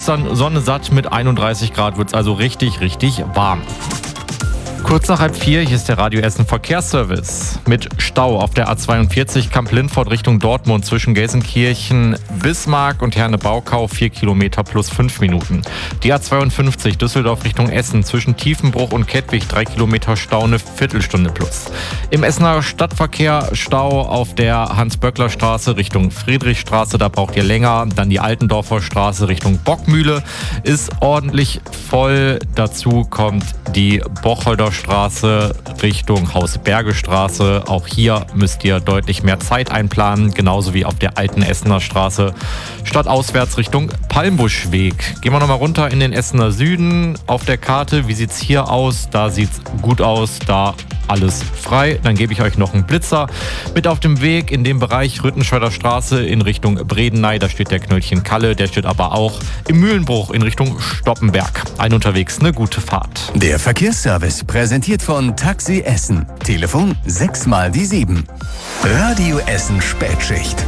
ist dann Sonne satt, mit 31 Grad wird es also richtig, richtig warm. Kurz nach 3:30, hier ist der Radio Essen Verkehrsservice. Mit Stau auf der A42 Kamp-Lindfort Richtung Dortmund zwischen Gelsenkirchen, Bismarck und Herne-Baukau 4 Kilometer plus 5 Minuten. Die A52 Düsseldorf Richtung Essen zwischen Tiefenbruch und Kettwig 3 Kilometer Stau, eine Viertelstunde plus. Im Essener Stadtverkehr Stau auf der Hans-Böckler-Straße Richtung Friedrichstraße, da braucht ihr länger. Dann die Altendorfer Straße Richtung Bockmühle ist ordentlich voll. Dazu kommt die Bocholder Straße Richtung Hausbergestraße. Auch hier müsst ihr deutlich mehr Zeit einplanen, genauso wie auf der alten Essener Straße stadtauswärts Richtung Palmbuschweg. Gehen wir nochmal runter in den Essener Süden auf der Karte. Wie sieht's hier aus? Da sieht's gut aus, da alles frei. Dann gebe ich euch noch einen Blitzer mit auf dem Weg in dem Bereich Rüttenscheider Straße in Richtung Bredeney. Da steht der Knöllchen Kalle, der steht aber auch im Mühlenbruch in Richtung Stoppenberg. Ein unterwegs, eine gute Fahrt. Der Verkehrsservice präsentiert von Taxi Essen. Telefon 6 mal die 7. Radio Essen Spätschicht.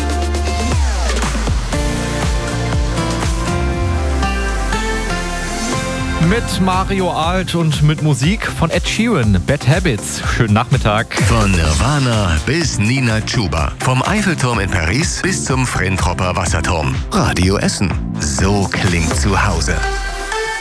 Mit Mario Alt und mit Musik von Ed Sheeran, Bad Habits. Schönen Nachmittag. Von Nirvana bis Nina Chuba. Vom Eiffelturm in Paris bis zum Frentropper Wasserturm. Radio Essen. So klingt zu Hause.